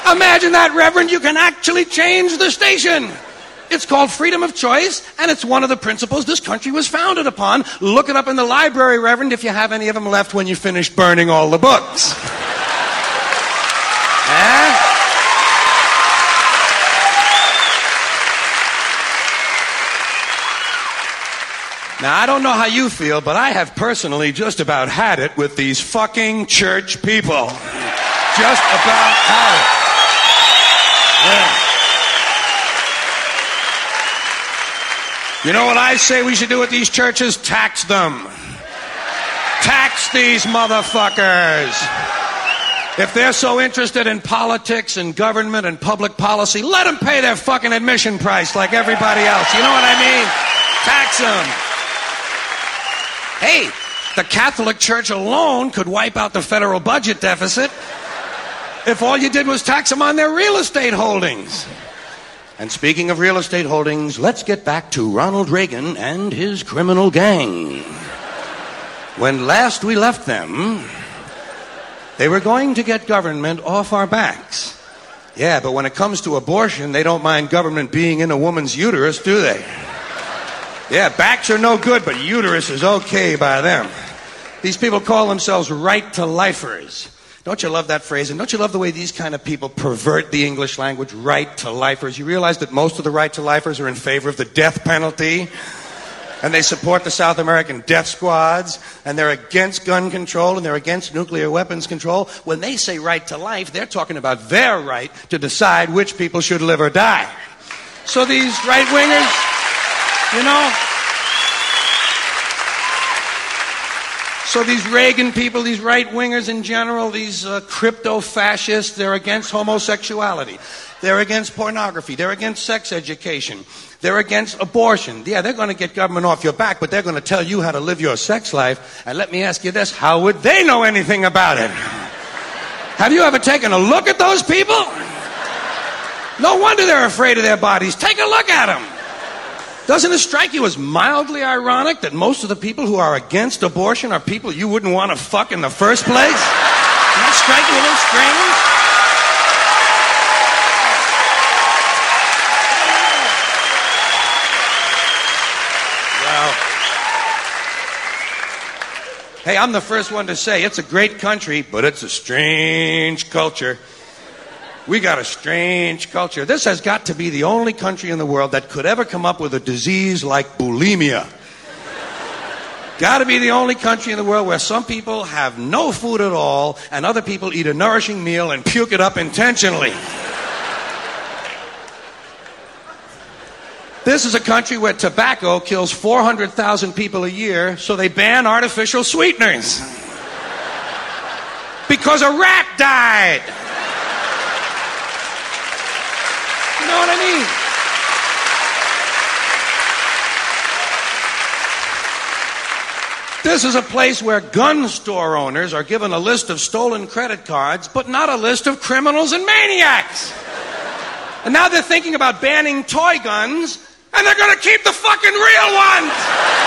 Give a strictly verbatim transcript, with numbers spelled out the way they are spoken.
Imagine that, Reverend. You can actually change the station. It's called freedom of choice, and it's one of the principles this country was founded upon. Look it up in the library, Reverend, if you have any of them left when you finish burning all the books. eh? Now, I don't know how you feel, but I have personally just about had it with these fucking church people. Just about had it. Yeah. You know what I say we should do with these churches? Tax them. Tax these motherfuckers. If they're so interested in politics and government and public policy, let them pay their fucking admission price like everybody else. You know what I mean? Tax them. Hey, the Catholic Church alone could wipe out the federal budget deficit if all you did was tax them on their real estate holdings. And speaking of real estate holdings, let's get back to Ronald Reagan and his criminal gang. When last we left them, they were going to get government off our backs. Yeah, but when it comes to abortion, they don't mind government being in a woman's uterus, do they? Yeah, backs are no good, but uterus is okay by them. These people call themselves right-to-lifers. Don't you love that phrase? And don't you love the way these kind of people pervert the English language? Right-to-lifers. You realize that most of the right-to-lifers are in favor of the death penalty? And they support the South American death squads, and they're against gun control, and they're against nuclear weapons control. When they say right to life, they're talking about their right to decide which people should live or die. So these right-wingers, you know... So these Reagan people, these right-wingers in general, these uh, crypto-fascists, they're against homosexuality. They're against pornography. They're against sex education. They're against abortion. Yeah, they're going to get government off your back, but they're going to tell you how to live your sex life. And let me ask you this, how would they know anything about it? Have you ever taken a look at those people? No wonder they're afraid of their bodies. Take a look at them. Doesn't it strike you as mildly ironic that most of the people who are against abortion are people you wouldn't want to fuck in the first place? Doesn't that strike you a little strange? Well, hey, I'm the first one to say it's a great country, but it's a strange culture. We got a strange culture. This has got to be the only country in the world that could ever come up with a disease like bulimia. Got to be the only country in the world where some people have no food at all and other people eat a nourishing meal and puke it up intentionally. This is a country where tobacco kills four hundred thousand people a year, so they ban artificial sweeteners. Because a rat died. You know what I mean? This is a place where gun store owners are given a list of stolen credit cards, but not a list of criminals and maniacs. And now they're thinking about banning toy guns, and they're going to keep the fucking real ones.